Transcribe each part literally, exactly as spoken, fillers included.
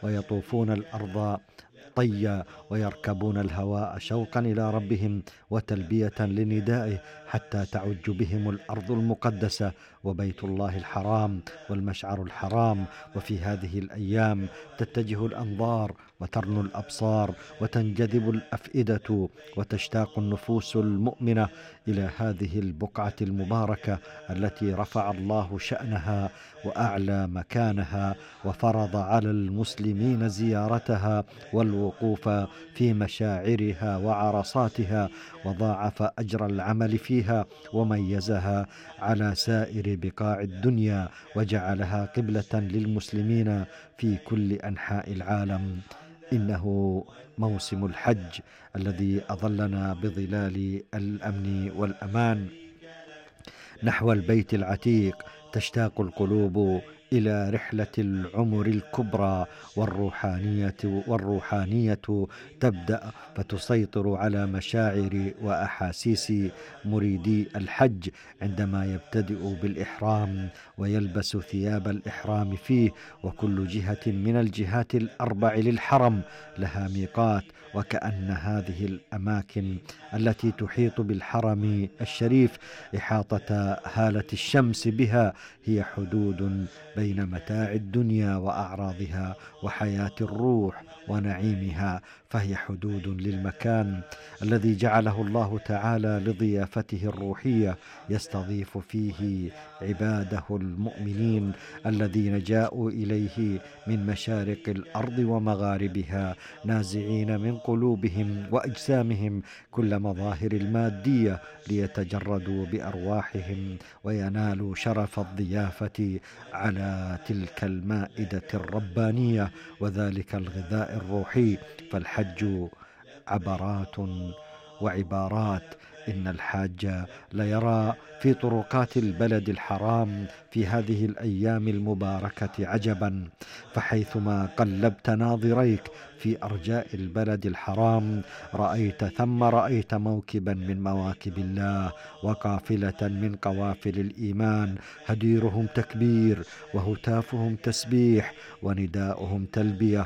ويطوفون الأرض طيا ويركبون الهواء شوقا إلى ربهم وتلبية لندائه، حتى تعج بهم الأرض المقدسة وبيت الله الحرام والمشعر الحرام. وفي هذه الأيام تتجه الأنظار وترنو الأبصار وتنجذب الأفئدة وتشتاق النفوس المؤمنة إلى هذه البقعة المباركة التي رفع الله شأنها وأعلى مكانها، وفرض على المسلمين زيارتها والوقوف في مشاعرها وعرصاتها، وضاعف أجر العمل فيها وميزها على سائر بقاع الدنيا، وجعلها قبلة للمسلمين في كل أنحاء العالم. إنه موسم الحج الذي أظلنا بظلال الأمن والأمان نحو البيت العتيق. تشتاق القلوب إلى رحلة العمر الكبرى، والروحانية والروحانية تبدأ فتسيطر على مشاعر وأحاسيس مريدي الحج عندما يبتدئ بالإحرام ويلبس ثياب الإحرام فيه. وكل جهة من الجهات الأربع للحرم لها ميقات، وكأن هذه الأماكن التي تحيط بالحرم الشريف إحاطة هالة الشمس بها هي حدود بين متاع الدنيا وأعراضها وحياة الروح ونعيمها، فهي حدود للمكان الذي جعله الله تعالى لضيافته الروحية، يستضيف فيه عباده المؤمنين الذين جاءوا إليه من مشارق الأرض ومغاربها، نازعين من قلوبهم وأجسامهم كل مظاهر المادية ليتجردوا بأرواحهم وينالوا شرف الضيافة على تلك المائدة الربانية وذلك الغذاء الروحي. فالحج عبرات وعبارات. إن الحاج ليرى في طرقات البلد الحرام في هذه الأيام المباركة عجبا، فحيثما قلبت ناظريك في أرجاء البلد الحرام رأيت ثم رأيت موكبا من مواكب الله وقافلة من قوافل الإيمان، هديرهم تكبير وهتافهم تسبيح ونداؤهم تلبية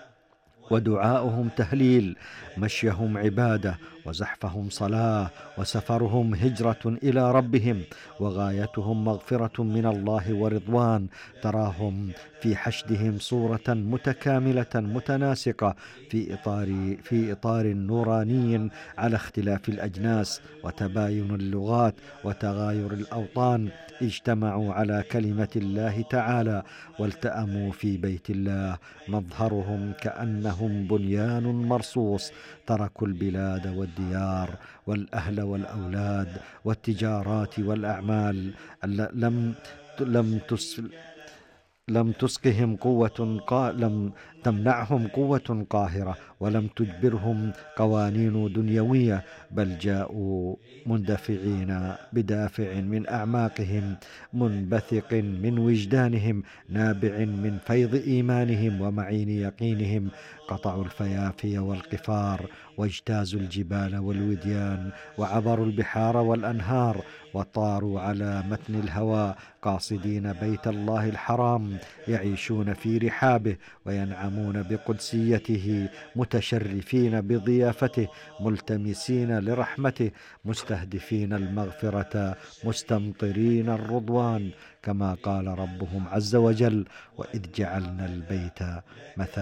ودعاؤهم تهليل، مشيهم عبادة وزحفهم صلاة وسفرهم هجرة إلى ربهم وغايتهم مغفرة من الله ورضوان. تراهم في حشدهم صورة متكاملة متناسقة في إطار في إطار نوراني على اختلاف الأجناس وتباين اللغات وتغاير الأوطان، اجتمعوا على كلمة الله تعالى والتأموا في بيت الله. مظهرهم كأنهم بنيان مرصوص، تركوا البلاد والديار والأهل والأولاد والتجارات والأعمال. لم لم تس لم تسقهم قوة قا... لم تمنعهم قوة قاهرة ولم تجبرهم قوانين دنيوية، بل جاءوا مندفعين بدافع من أعماقهم، منبثق من وجدانهم، نابع من فيض إيمانهم ومعين يقينهم. قطعوا الفيافي والقفار واجتازوا الجبال والوديان وعبروا البحار والأنهار وطاروا على متن الهواء قاصدين بيت الله الحرام، يعيشون في رحابه وينعمون بقدسيته، متشرفين بضيافته، ملتمسين لرحمته، مستهدفين المغفرة، مستمطرين الرضوان، كما قال ربهم عز وجل: وإذ جعلنا البيت مثلا